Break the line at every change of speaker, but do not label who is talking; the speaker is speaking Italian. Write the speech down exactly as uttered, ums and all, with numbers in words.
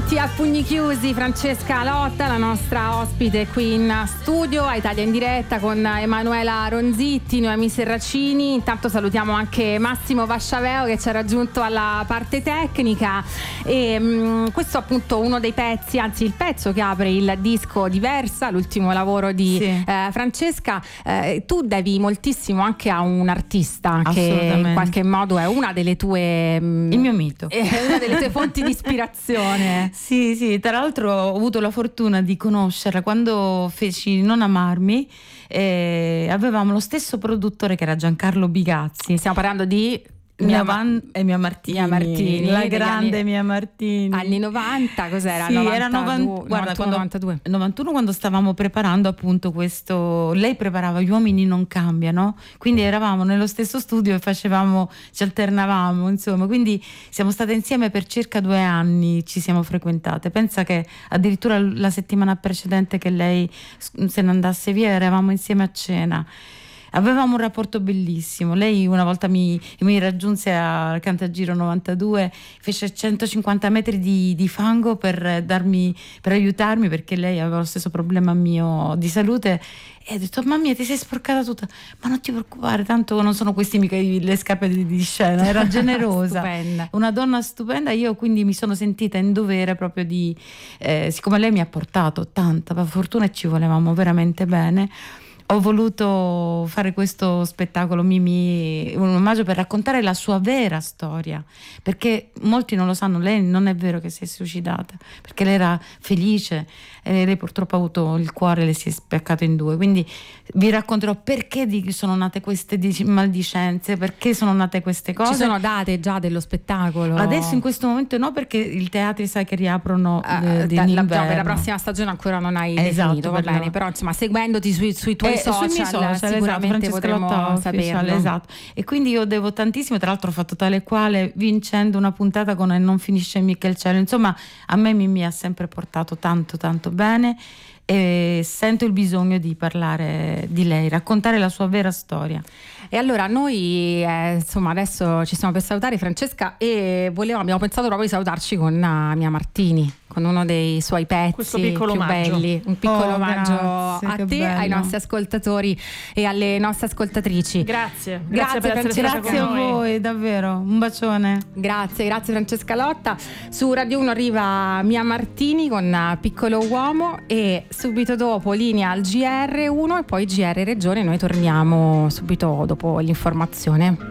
Benvenuti a Pugni Chiusi, Francesca Lotta, la nostra ospite qui in studio a Italia in diretta con Emanuela Ronzitti, Noemi Serracini. Intanto salutiamo anche Massimo Vasciaveo che ci ha raggiunto alla parte tecnica e mh, questo è appunto uno dei pezzi, anzi il pezzo che apre il disco Diversa, l'ultimo lavoro di sì. eh, Francesca. Eh, tu devi moltissimo anche a un artista che in qualche modo è una delle tue mh,
il mio mito,
è una delle tue fonti di ispirazione.
Sì, sì, tra l'altro ho avuto la fortuna di conoscerla quando feci Non amarmi. Eh, avevamo lo stesso produttore che era Giancarlo Bigazzi.
Stiamo parlando di
Mia Van e Mia Martini,
Mia Martini,
la grande
anni,
Mia Martini.
Anni novanta, cos'era?
Sì,
novantadue,
era novanta, guarda, quando,
novantadue.
novantuno quando stavamo preparando appunto questo, lei preparava Gli uomini non cambiano, quindi eravamo nello stesso studio e facevamo, ci alternavamo, insomma, quindi siamo state insieme per circa due anni, ci siamo frequentate. Pensa che addirittura la settimana precedente che lei se ne andasse via eravamo insieme a cena. Avevamo un rapporto bellissimo. Lei una volta mi, mi raggiunse al Cantagiro novantadue, fece centocinquanta metri di, di fango per darmi, per aiutarmi, perché lei aveva lo stesso problema mio di salute, e ho detto: mamma mia, ti sei sporcata tutta. Ma non ti preoccupare, tanto non sono questi mica le scarpe di, di scena. Era generosa. Una donna stupenda. Io quindi mi sono sentita in dovere proprio di eh, siccome lei mi ha portato tanta fortuna e ci volevamo veramente bene, ho voluto fare questo spettacolo Mimì, un omaggio per raccontare la sua vera storia, perché molti non lo sanno, lei non è vero che si è suicidata, perché lei era felice e lei purtroppo ha avuto il cuore, le si è spaccato in due, quindi vi racconterò perché sono nate queste maldicenze, perché sono nate queste cose.
Ci sono date già dello spettacolo?
Adesso in questo momento no, perché i teatri sai che riaprono
uh,
eh, d'inverno.
La, per la prossima stagione ancora non hai
esatto,
definito, va bene, però insomma seguendoti sui, sui tuoi
eh,
social,
sui social
sicuramente
esatto,
potremo saperlo.
Esatto. E quindi io devo tantissimo, tra l'altro ho fatto tale quale vincendo una puntata con Non finisce mica il cielo, insomma a me mi, mi ha sempre portato tanto tanto bene e sento il bisogno di parlare di lei, raccontare la sua vera storia.
E allora noi eh, insomma adesso ci stiamo per salutare, Francesca, e volevamo, abbiamo pensato proprio di salutarci con uh, Mia Martini, con uno dei suoi pezzi più
omaggio.
belli, un piccolo
oh,
omaggio
grazie,
a te,
bello.
ai nostri ascoltatori e alle nostre ascoltatrici.
Grazie,
grazie,
grazie per essere stata
grazie
con
a
noi.
voi, davvero, un bacione.
Grazie, grazie Francesca Lotta. Su Radio uno arriva Mia Martini con Piccolo Uomo e subito dopo linea al G R uno e poi G R Regione. Noi torniamo subito dopo l'informazione.